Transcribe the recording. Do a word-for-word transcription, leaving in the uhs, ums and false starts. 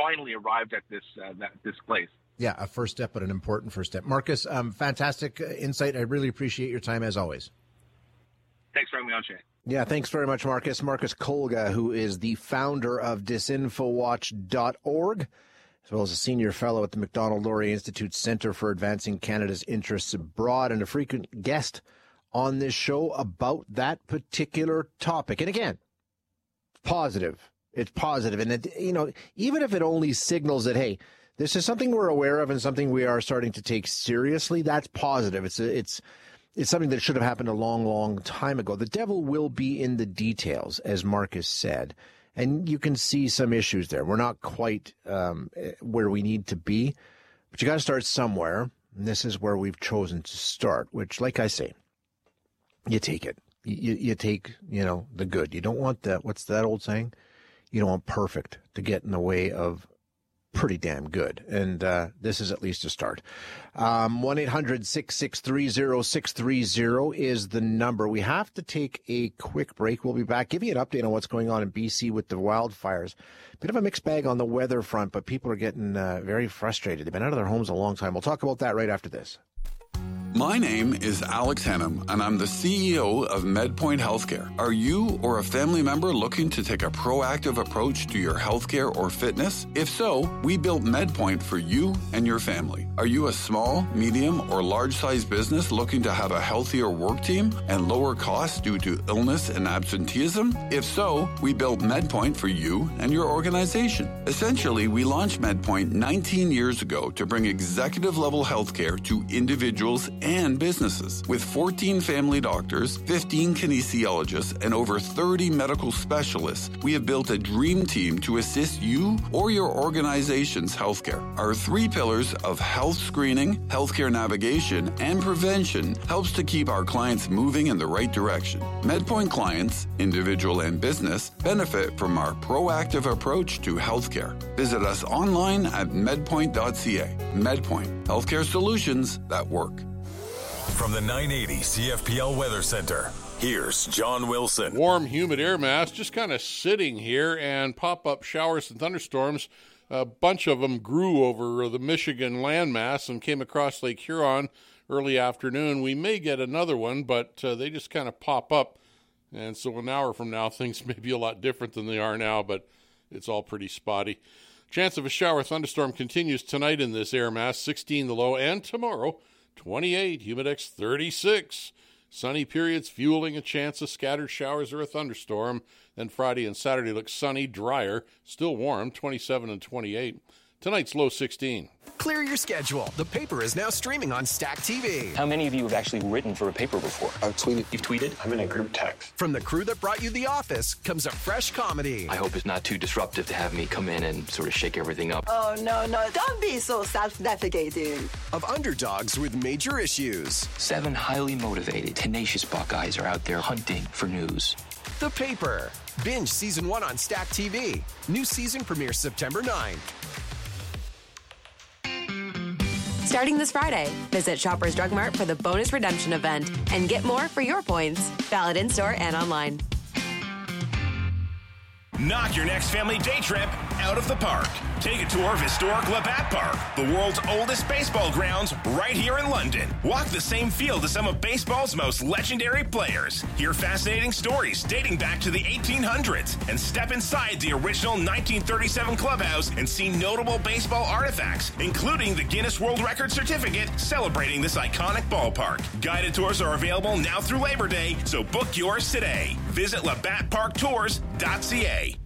finally arrived at this uh, that, this place. Yeah, a first step, but an important first step. Marcus, um, fantastic insight. I really appreciate your time as always. Thanks for having me on, Shay. Yeah, thanks very much, Marcus. Marcus Kolga, who is the founder of disinfowatch dot org, as well as a senior fellow at the Macdonald-Laurier Institute Center for Advancing Canada's Interests Abroad, and a frequent guest on this show about that particular topic. And again, positive. It's positive. And, it, you know, even if it only signals that, hey, this is something we're aware of and something we are starting to take seriously, that's positive. It's a, it's it's something that should have happened a long, long time ago. The devil will be in the details, as Marcus said. And you can see some issues there. We're not quite um, where we need to be, but you got to start somewhere. And this is where we've chosen to start, which, like I say, you take it. You, you take, you know, the good. You don't want that. What's that old saying? You don't want perfect to get in the way of pretty damn good. And uh, this is at least a start. Um, one eight hundred six six three zero six three zero is the number. We have to take a quick break. We'll be back. Give you an update on what's going on in B C with the wildfires. Bit of a mixed bag on the weather front, but people are getting uh, very frustrated. They've been out of their homes a long time. We'll talk about that right after this. My name is Alex Hennum, and I'm the C E O of MedPoint Healthcare. Are you or a family member looking to take a proactive approach to your healthcare or fitness? If so, we built MedPoint for you and your family. Are you a small, medium, or large-sized business looking to have a healthier work team and lower costs due to illness and absenteeism? If so, we built MedPoint for you and your organization. Essentially, we launched MedPoint nineteen years ago to bring executive-level healthcare to individuals and businesses. With fourteen family doctors, fifteen kinesiologists, and over thirty medical specialists, we have built a dream team to assist you or your organization's healthcare. Our three pillars of health screening, healthcare navigation, and prevention helps to keep our clients moving in the right direction. MedPoint clients, individual and business, benefit from our proactive approach to healthcare. Visit us online at medpoint dot c a. MedPoint, healthcare solutions that work. From the nine eighty C F P L Weather Center, here's John Wilson. Warm, humid air mass just kind of sitting here, and pop-up showers and thunderstorms. A bunch of them grew over the Michigan landmass and came across Lake Huron early afternoon. We may get another one, but uh, they just kind of pop up. And so an hour from now, things may be a lot different than they are now, but it's all pretty spotty. Chance of a shower thunderstorm continues tonight in this air mass, sixteen the low, and tomorrow, twenty-eight, humidex thirty-six. Sunny periods fueling a chance of scattered showers or a thunderstorm. Then Friday and Saturday look sunny, drier, still warm, twenty-seven and twenty-eight. Tonight's low sixteen. Clear your schedule. The Paper is now streaming on Stack T V. How many of you have actually written for a paper before? I've tweeted. You've tweeted? I'm in a group text. From the crew that brought you The Office comes a fresh comedy. I hope it's not too disruptive to have me come in and sort of shake everything up. Oh, no, no. Don't be so self-defecating. Of underdogs with major issues. Seven highly motivated, tenacious Buckeyes are out there hunting for news. The Paper. Binge Season one on Stack T V. New season premieres September ninth. Starting this Friday, visit Shoppers Drug Mart for the bonus redemption event and get more for your points. Valid in-store and online. Knock your next family day trip out of the park. Take a tour of historic Labatt Park, the world's oldest baseball grounds, right here in London. Walk the same field as some of baseball's most legendary players. Hear fascinating stories dating back to the eighteen hundreds and step inside the original nineteen thirty-seven clubhouse and see notable baseball artifacts, including the Guinness World Record certificate celebrating this iconic ballpark. Guided tours are available now through Labor Day, so book yours today. Visit labatt park tours dot c a.